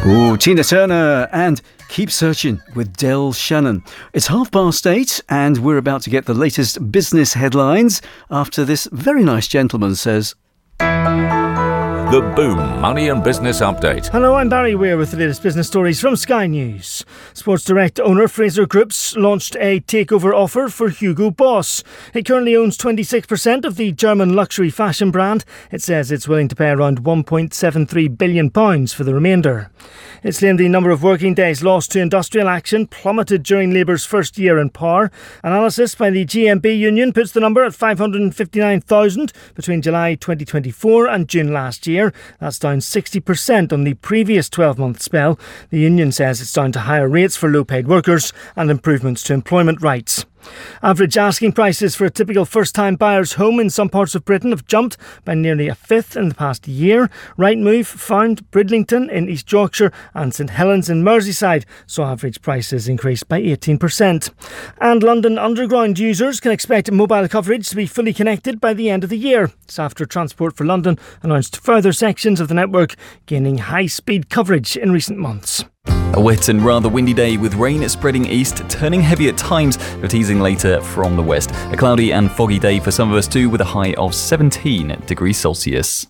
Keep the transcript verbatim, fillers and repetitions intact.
Ooh, Tina Turner and Keep Searching with Del Shannon. It's half past eight and we're about to get the latest business headlines after this very nice gentleman says... The Boom Money and Business Update. Hello, I'm Barry Weir with the latest business stories from Sky News. Sports Direct owner Fraser Groups launched a takeover offer for Hugo Boss. It currently owns twenty-six percent of the German luxury fashion brand. It says it's willing to pay around one point seven three billion pounds for the remainder. It's claimed the number of working days lost to industrial action plummeted during Labour's first year in power. Analysis by the G M B union puts the number at five hundred fifty-nine thousand between July twenty twenty-four and June last year. That's down sixty percent on the previous twelve-month spell. The union says it's down to higher rates for low-paid workers and improvements to employment rights. Average asking prices for a typical first-time buyer's home in some parts of Britain have jumped by nearly a fifth in the past year. Rightmove found Bridlington in East Yorkshire and St Helens in Merseyside saw average prices increase by eighteen percent. And London Underground users can expect mobile coverage to be fully connected by the end of the year. It's after Transport for London announced further sections of the network gaining high-speed coverage in recent months. A wet and rather windy day with rain spreading east, turning heavy at times, but easing later from the west. A cloudy and foggy day for some of us too, with a high of seventeen degrees Celsius.